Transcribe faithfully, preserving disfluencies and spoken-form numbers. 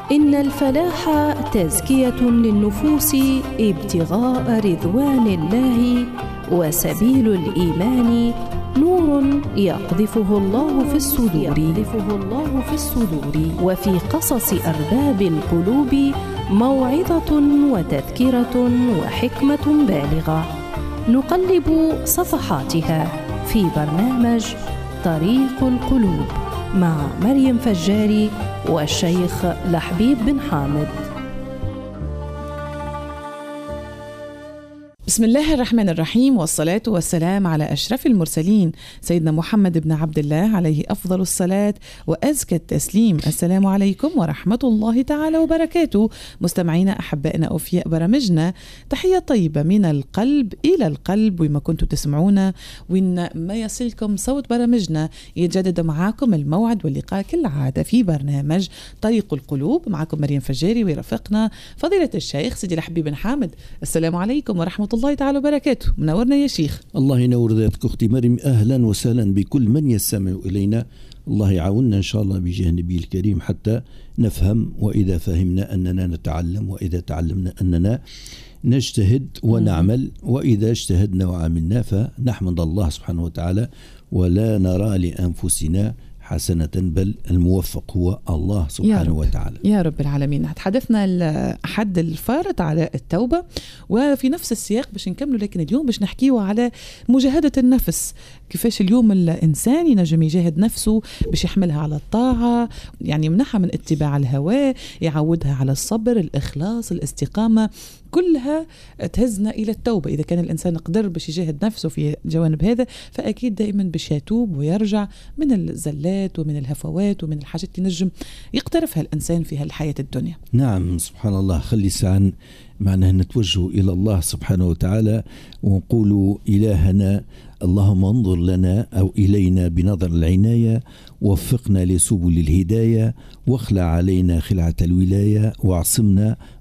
إن الفلاح تزكية للنفوس ابتغاء رضوان الله، وسبيل الإيمان نور يقذفه الله في الصدور يقذفه الله في الصدور وفي قصص أرباب القلوب موعظة وتذكرة وحكمة بالغة، نقلب صفحاتها في برنامج طريق القلوب مع مريم فجاري والشيخ لحبيب بن حامد. بسم الله الرحمن الرحيم، والصلاة والسلام على أشرف المرسلين سيدنا محمد بن عبد الله عليه أفضل الصلاة وأزكى التسليم. السلام عليكم ورحمة الله تعالى وبركاته. مستمعينا أحبائنا أوفياء برامجنا، تحية طيبة من القلب إلى القلب، وما كنتوا تسمعونا وإن ما يصلكم صوت برامجنا. يتجدد معاكم الموعد واللقاء كالعادة في برنامج طريق القلوب، معكم مريم فجاري ورفقنا فضيلة الشيخ سيدي لحبيب بن حامد. السلام عليكم ورحمة الله تعالى وبركاته. منورنا يا شيخ. الله ينور ذاتك أختي مريم، أهلا وسهلا بكل من يستمع إلينا. الله يعاوننا إن شاء الله بجاه النبي الكريم حتى نفهم، وإذا فهمنا أننا نتعلم، وإذا تعلمنا أننا نجتهد ونعمل، وإذا اجتهدنا وعملنا فنحمد الله سبحانه وتعالى ولا نرى لأنفسنا حسنة، بل الموفق هو الله سبحانه يا وتعالى يا رب العالمين. تحدثنا الحد الفارط على التوبة، وفي نفس السياق باش نكملوا، لكن اليوم باش نحكيه على مجاهدة النفس. كيفاش اليوم الإنسان ينجم يجاهد نفسه باش يحملها على الطاعة، يعني يمنحها من اتباع الهوى، يعودها على الصبر، الإخلاص، الاستقامة، كلها تهزنا إلى التوبة. إذا كان الإنسان قدر باش يجاهد نفسه في جوانب هذا، فأكيد دائما باش يتوب ويرجع من الزلات ومن الهفوات ومن الحاجات اللي نجم يقترفها الإنسان في هالحياة الدنيا. نعم سبحان الله. خلي ساعة معناها نتوجه إلى الله سبحانه وتعالى ونقول إلهنا اللهم انظر لنا أو إلينا بنظر العناية، وفقنا لسبل الهداية، واخلع علينا خلعة الولاية، واعصمنا